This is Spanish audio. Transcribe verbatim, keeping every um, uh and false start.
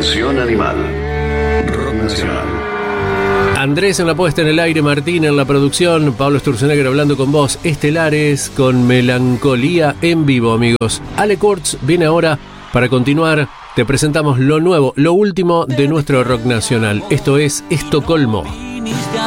Canción Animal. Rock Nacional. Andrés en la puesta en el aire, Martín en la producción, Pablo Sturzenegger hablando con vos, estelares con Melancolía en vivo, amigos. Ale Kurtz viene ahora para continuar. Te presentamos lo nuevo, lo último de nuestro rock nacional. Esto es Estocolmo.